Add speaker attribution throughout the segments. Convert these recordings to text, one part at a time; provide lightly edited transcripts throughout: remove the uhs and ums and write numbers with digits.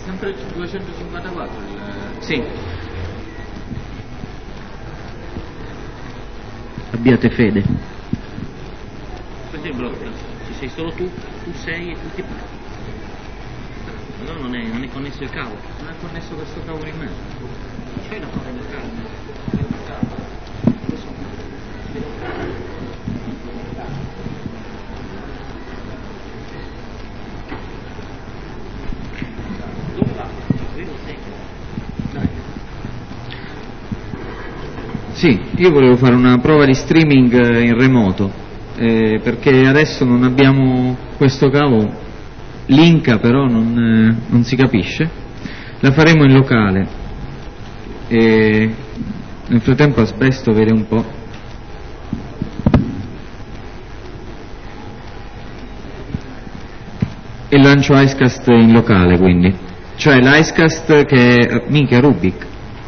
Speaker 1: sempre il 254
Speaker 2: Sì. Abbiate fede.
Speaker 1: Questo è il broadcast, ci sei solo tu sei e tutti parti. Allora non è connesso il cavo, non è connesso questo cavo in mezzo. C'hai la parola del cavo? Dove va? Dai.
Speaker 2: Sì, io volevo fare una prova di streaming in remoto, perché adesso non abbiamo questo cavo, linka però non si capisce. La faremo in locale e nel frattempo Asbesto vede un po'. E lancio Icecast in locale, quindi, cioè l'Icecast che minchia Rubik,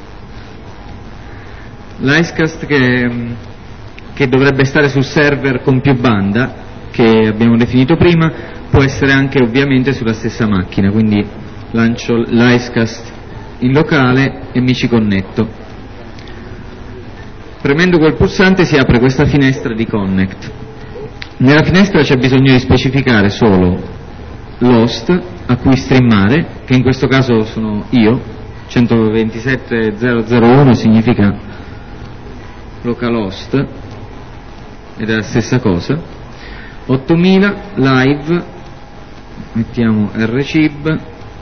Speaker 2: l'Icecast che dovrebbe stare sul server con più banda che abbiamo definito prima, può essere anche ovviamente sulla stessa macchina, quindi lancio l'Icecast in locale e mi ci connetto. Premendo quel pulsante si apre questa finestra di Connect. Nella finestra c'è bisogno di specificare solo l'host a cui streamare, che in questo caso sono io, 127.001 significa localhost ed è la stessa cosa. 8000 live, mettiamo rcib,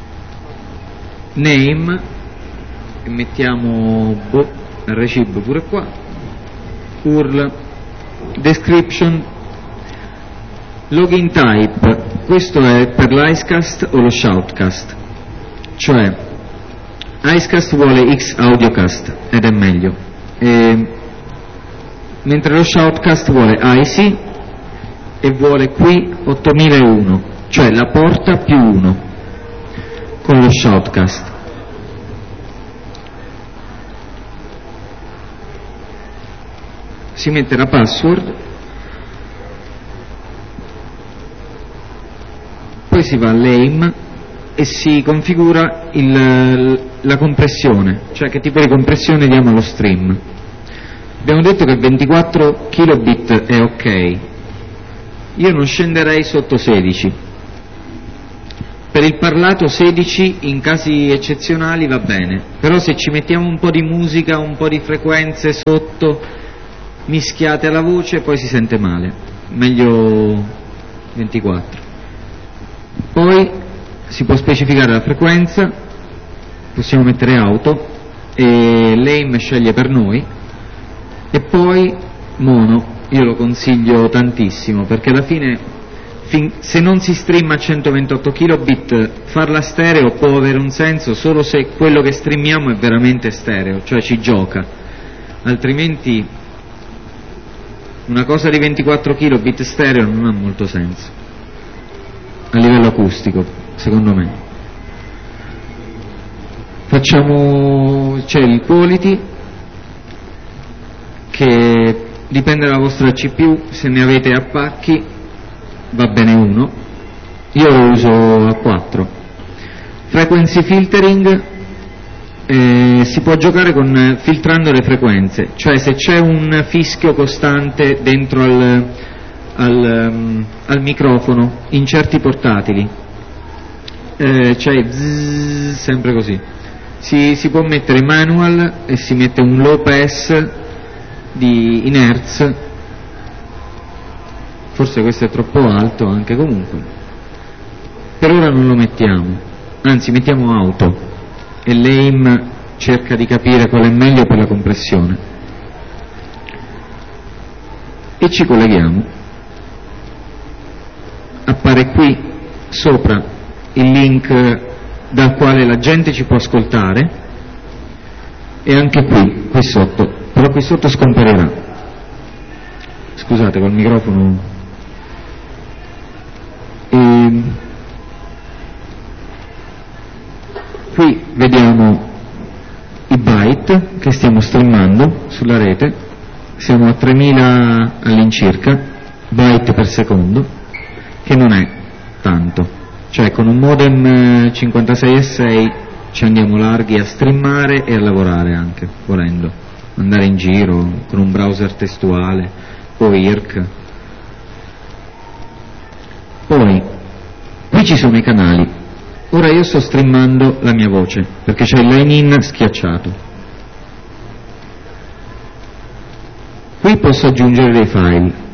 Speaker 2: name e mettiamo rcib pure qua, url, description, login type. Questo è per l'Icecast o lo Shoutcast, cioè Icecast vuole X audiocast ed è meglio, mentre lo Shoutcast vuole IC e vuole qui 8001, cioè la porta più 1 con lo Shoutcast. Si mette la password, poi si va all'AIM e si configura la compressione, cioè che tipo di compressione diamo allo stream. Abbiamo detto che 24 kilobit è ok, io non scenderei sotto 16, per il parlato 16 in casi eccezionali va bene, però se ci mettiamo un po' di musica, un po' di frequenze sotto mischiate alla voce poi si sente male, meglio 24. Poi si può specificare la frequenza, possiamo mettere auto e l'AIM sceglie per noi, e poi mono, io lo consiglio tantissimo perché alla fine se non si streama a 128 kilobit farla stereo può avere un senso solo se quello che streamiamo è veramente stereo, cioè ci gioca, altrimenti una cosa di 24 kilobit stereo non ha molto senso a livello acustico, secondo me. C'è il quality che dipende dalla vostra CPU, se ne avete a pacchi va bene 1, io lo uso a 4. Frequency filtering, si può giocare filtrando le frequenze, cioè se c'è un fischio costante dentro al microfono in certi portatili, c'è zzz, sempre così, si può mettere manual e si mette un low pass in hertz, forse questo è troppo alto anche, comunque per ora non lo mettiamo, anzi mettiamo auto e l'AIM cerca di capire qual è meglio per la compressione e ci colleghiamo. Appare qui sopra il link dal quale la gente ci può ascoltare e anche qui sotto, però qui sotto scomparirà, scusate col microfono. Qui vediamo i byte che stiamo streamando sulla rete, siamo a 3000 all'incirca byte per secondo, che non è tanto, cioè con un modem 56.6 ci andiamo larghi a streamare e a lavorare anche, volendo, andare in giro con un browser testuale o IRC. Poi, qui ci sono i canali. Ora io sto streamando la mia voce, perché c'è il line-in schiacciato. Qui posso aggiungere dei file.